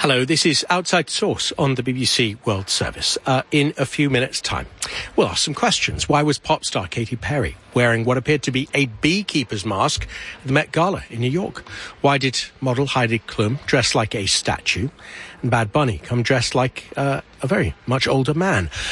Hello, this is Outside Source on the BBC World Service. In a few minutes' time, we'll ask some questions. Why was pop star Katy Perry wearing what appeared to be a beekeeper's mask at the Met Gala in New York? Why did model Heidi Klum dress like a statue and Bad Bunny come dressed like a very much older man?